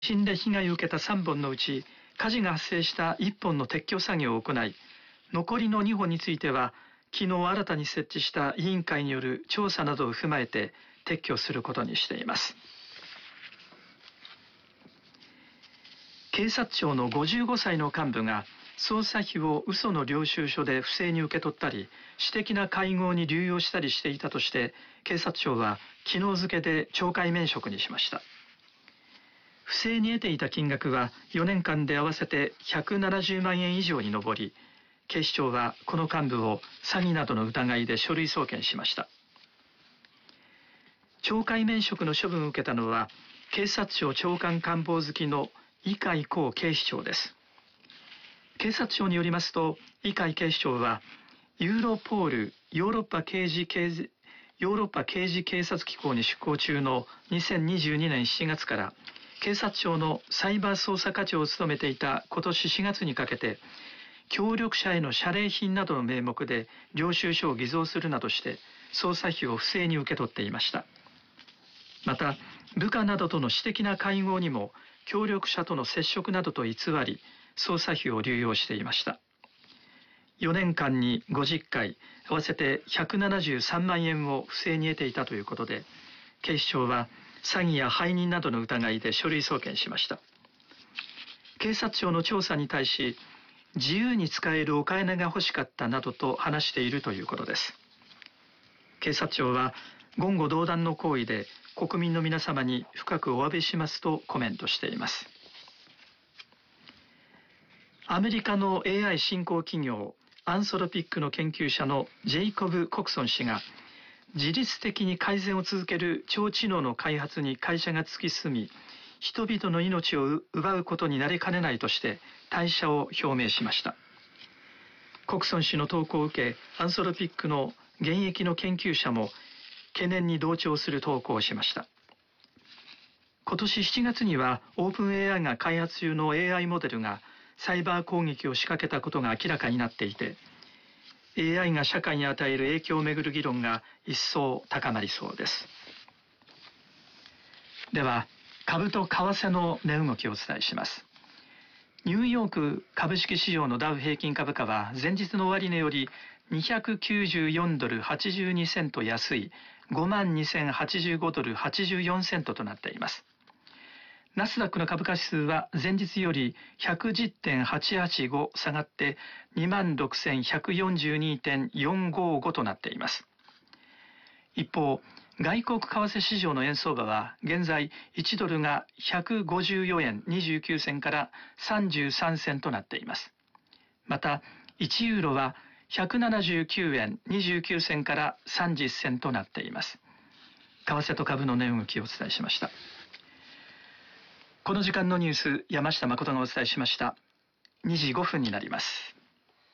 地震で被害を受けた3本のうち、火事が発生した1本の撤去作業を行い、残りの2本については、昨日新たに設置した委員会による調査などを踏まえて撤去することにしています。警察庁の55歳の幹部が捜査費を嘘の領収書で不正に受け取ったり、私的な会合に流用したりしていたとして、警察庁は昨日付で懲戒免職にしました。不正に得ていた金額は4年間で合わせて170万円以上に上り、警視庁はこの幹部を詐欺などの疑いで書類送検しました。懲戒免職の処分を受けたのは、警察庁長官官房付の伊海幸警視長です。警察庁によりますと、伊海警視長はユーロポールヨーロッパ刑事警察機構に出向中の2022年7月から警察庁のサイバー捜査課長を務めていた今年4月にかけて、協力者への謝礼品などの名目で領収書を偽造するなどして捜査費を不正に受け取っていました。また、部下などとの私的な会合にも協力者との接触などと偽り、捜査費を流用していました。4年間に50回、合わせて173万円を不正に得ていたということで、警視庁は詐欺や背任などの疑いで書類送検しました。警察庁の調査に対し、自由に使えるお金が欲しかったなどと話しているということです。警察庁は言語道断の行為で国民の皆様に深くお詫びしますとコメントしています。アメリカの AI 新興企業アンソロピックの研究者のジェイコブ・コクソン氏が、自律的に改善を続ける超知能の開発に会社が突き進み、人々の命を奪うことになりかねないとして退社を表明しました。コクソン氏の投稿を受け、アンソロピックの現役の研究者も懸念に同調する投稿をしました。今年7月にはオープン AI が開発中の AI モデルがサイバー攻撃を仕掛けたことが明らかになっていて、AI が社会に与える影響をめぐる議論が一層高まりそうです。では、株と為替の値動きをお伝えします。ニューヨーク株式市場のダウ平均株価は前日の終値より294ドル82セント安い 52,085 ドル84セントとなっています。ナスダックの株価指数は前日より 110.885 下がって26,142.455 となっています。一方、外国為替市場の円相場は現在1ドルが154円29銭から33銭となっています。また、1ユーロは179円29銭から30銭となっています。為替と株の値動きをお伝えしました。この時間のニュース、山下誠がお伝えしました。2時5分になります。